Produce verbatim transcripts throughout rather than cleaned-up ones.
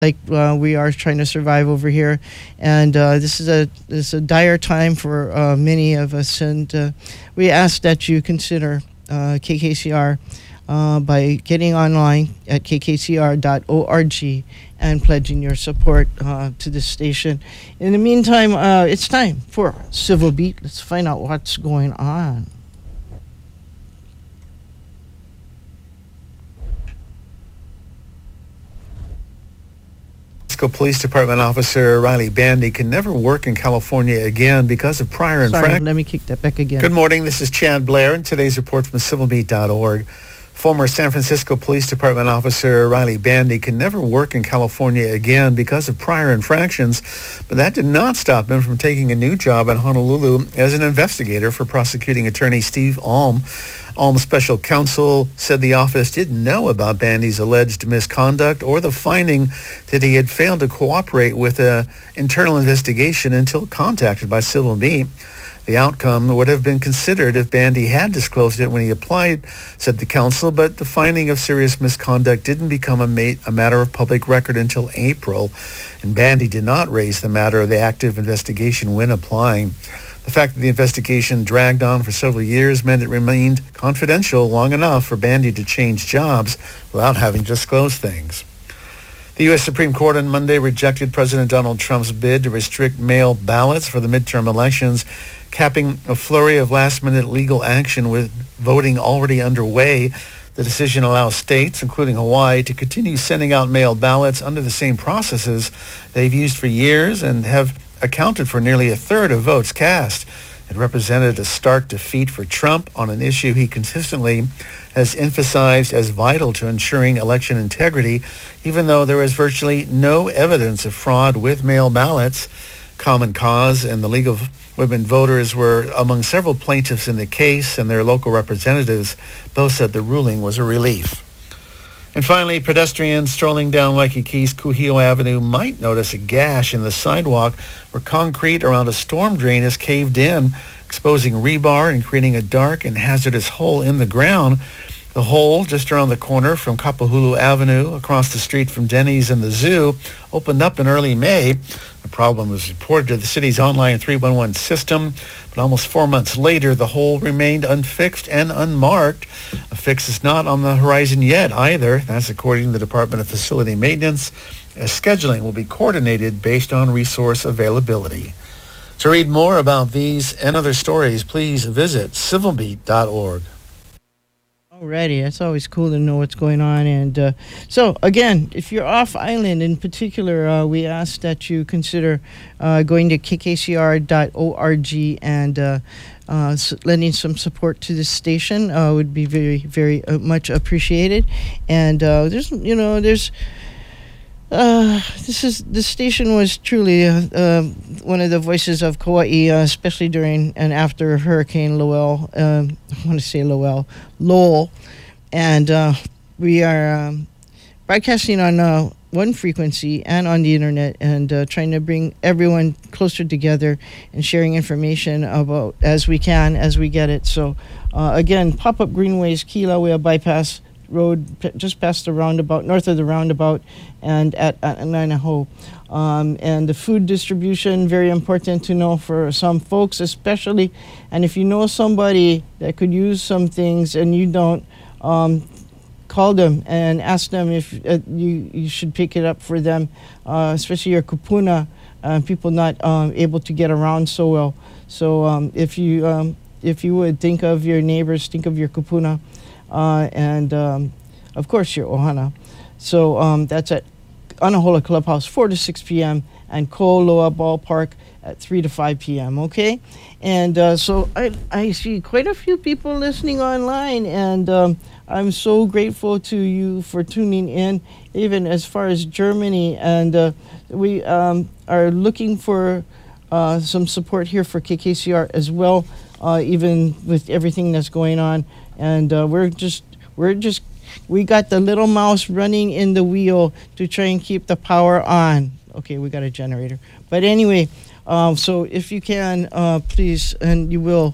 like uh, we are trying to survive over here, and uh, this is a this is a dire time for uh, many of us, and uh, we ask that you consider uh, K K C R uh, by getting online at k k c r dot org and pledging your support uh, to the station. In the meantime, uh, it's time for Civil Beat. Let's find out what's going on. Police Department Officer Riley Bandy can never work in California again because of prior infractions. Sorry, let me kick that back again. Good morning, this is Chad Blair, and today's report from civil beat dot org. Former San Francisco Police Department Officer Riley Bandy can never work in California again because of prior infractions, but that did not stop him from taking a new job in Honolulu as an investigator for prosecuting attorney Steve Alm. Alm's special counsel said the office didn't know about Bandy's alleged misconduct or the finding that he had failed to cooperate with an internal investigation until contacted by Civil Beat. The outcome would have been considered if Bandy had disclosed it when he applied, said the counsel, but the finding of serious misconduct didn't become a, ma- a matter of public record until April, and Bandy did not raise the matter of the active investigation when applying. The fact that the investigation dragged on for several years meant it remained confidential long enough for Bandy to change jobs without having to disclose things. The U S Supreme Court on Monday rejected President Donald Trump's bid to restrict mail ballots for the midterm elections, capping a flurry of last-minute legal action with voting already underway. The decision allows states, including Hawaii, to continue sending out mail ballots under the same processes they've used for years and have accounted for nearly a third of votes cast. It represented a stark defeat for Trump on an issue he consistently has emphasized as vital to ensuring election integrity, even though there is virtually no evidence of fraud with mail ballots. Common Cause and the League of Women Voters were among several plaintiffs in the case, and their local representatives both said the ruling was a relief. And finally, pedestrians strolling down Waikiki's Kuhio Avenue might notice a gash in the sidewalk where concrete around a storm drain is caved in, exposing rebar and creating a dark and hazardous hole in the ground. The hole, just around the corner from Kapahulu Avenue, across the street from Denny's and the zoo, opened up in early May. The problem was reported to the city's online three one one system, but almost four months later, the hole remained unfixed and unmarked. A fix is not on the horizon yet either. That's according to the Department of Facility Maintenance, as scheduling will be coordinated based on resource availability. To read more about these and other stories, please visit civil beat dot org. Alrighty, it's always cool to know what's going on. And uh, so, again, if you're off island in particular, uh, we ask that you consider uh, going to k k c r dot org and uh, uh, lending some support to this station. Uh, would be very, very uh, much appreciated. And uh, there's, you know, there's. Uh, this is this station was truly uh, uh, one of the voices of Kauai, uh, especially during and after Hurricane Lowell. Um, I want to say Lowell, Lowell, and uh, we are um, broadcasting on uh, one frequency and on the internet, and uh, trying to bring everyone closer together and sharing information about as we can as we get it. So, uh, again, Pop-Up Greenways, Kilauea Bypass Road, p- just past the roundabout, north of the roundabout, and at, at Nanaho. Um, and the food distribution, very important to know for some folks especially. And if you know somebody that could use some things and you don't, um, call them and ask them if uh, you, you should pick it up for them, uh, especially your kupuna, uh, people not um, able to get around so well. So um, if you um, if you would think of your neighbors, think of your kupuna. Uh, and, um, of course, your ohana. So um, that's at Anahola Clubhouse, four to six p.m., and Koloa Ballpark at three to five p.m., okay? And uh, so I, I see quite a few people listening online, and um, I'm so grateful to you for tuning in, even as far as Germany. And uh, we um, are looking for uh, some support here for K K C R as well, uh, even with everything that's going on. And uh, we're just, we're just, we got the little mouse running in the wheel to try and keep the power on. Okay, we got a generator. But anyway, um, so if you can, uh, please, and you will,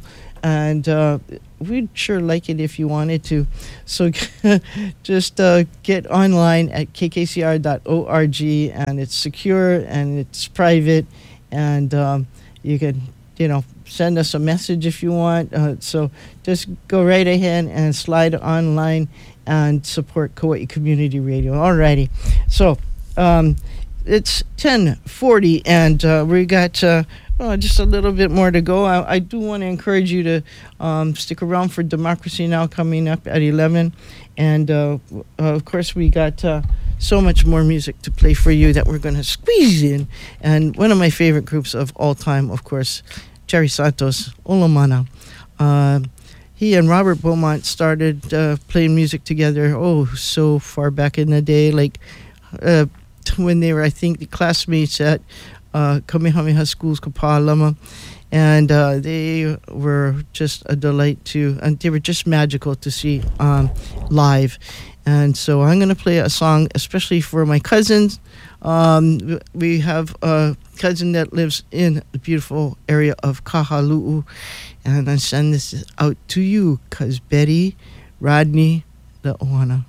and uh, we'd sure like it if you wanted to. So just uh, get online at k k c r dot org, and it's secure and it's private, and um, you can, you know, send us a message if you want. Uh, so just go right ahead and slide online and support Kauai Community Radio. Alrighty. So um, it's ten forty, and uh, we got uh, well, just a little bit more to go. I, I do want to encourage you to um, stick around for Democracy Now! Coming up at eleven. And uh, of course, we got uh, so much more music to play for you that we're going to squeeze in. And one of my favorite groups of all time, of course, Jerry Santos, Olomana. Uh, he and Robert Beaumont started uh, playing music together, oh, so far back in the day, like uh, when they were, I think, the classmates at uh, Kamehameha Schools, Kapalama. And uh, they were just a delight to, and they were just magical to see um, live. And so I'm going to play a song, especially for my cousins. Um, we have a cousin that lives in the beautiful area of Kahalu'u. And I send this out to you, cuz Betty, Rodney, the Oana.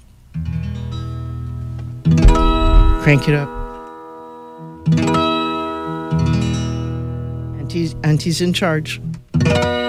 Crank it up. Auntie's, Auntie's in charge.